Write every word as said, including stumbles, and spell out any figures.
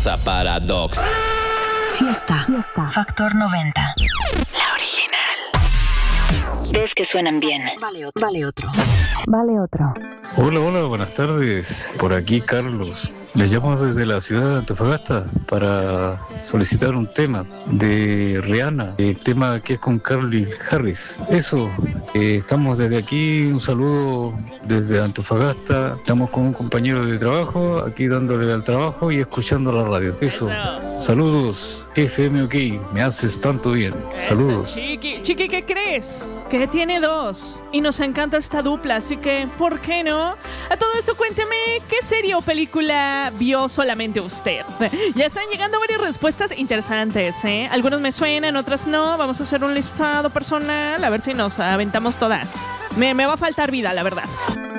pasa, Paradox. Fiesta. Fiesta. Factor noventa. La original. Dos que suenan bien. Vale otro. Vale otro. Vale otro. Hola, hola, buenas tardes. Por aquí Carlos. Les llamo desde la ciudad de Antofagasta para solicitar un tema de Rihanna, el tema que es con Calvin Harris. Eso, eh, estamos desde aquí, un saludo desde Antofagasta. Estamos con un compañero de trabajo, aquí dándole al trabajo y escuchando la radio. Eso, saludos, F M OK, me haces tanto bien. Saludos. Chiqui, Chiqui, ¿qué crees? Que tiene dos y nos encanta esta dupla, así que, ¿por qué no? A todo esto, cuénteme, ¿qué serie o película vio solamente usted? Ya están llegando varias respuestas interesantes, ¿eh? Algunos me suenan, otras no. Vamos a hacer un listado personal, a ver si nos aventamos todas. Me, me va a faltar vida, la verdad.